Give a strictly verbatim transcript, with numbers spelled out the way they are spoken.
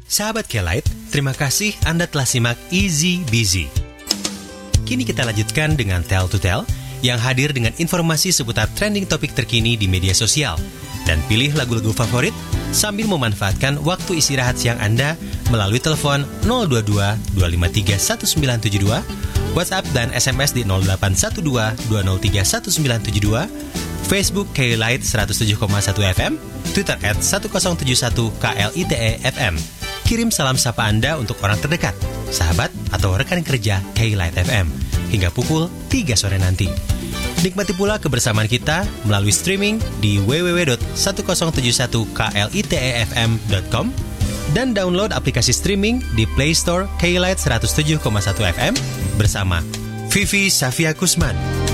Sahabat K-Lite, terima kasih Anda telah simak Easy Busy. Kini kita lanjutkan dengan Tell to Tell yang hadir dengan informasi seputar trending topik terkini di media sosial. Dan pilih lagu-lagu favorit sambil memanfaatkan waktu istirahat siang Anda melalui telepon nol dua dua dua lima tiga satu sembilan tujuh dua, WhatsApp dan S M S di nol delapan satu dua dua nol tiga satu sembilan tujuh dua, Facebook K-Lite seratus tujuh koma satu F M, Twitter at seratus tujuh satu K L I T E F M. Kirim salam sapa Anda untuk orang terdekat, sahabat atau rekan kerja K-Lite F M hingga pukul tiga sore nanti. Nikmati pula kebersamaan kita melalui streaming di w w w dot seratus tujuh satu k l i t e f m dot com dan download aplikasi streaming di Play Store K-Lite seratus tujuh koma satu F M bersama Vivi Safia Kusman.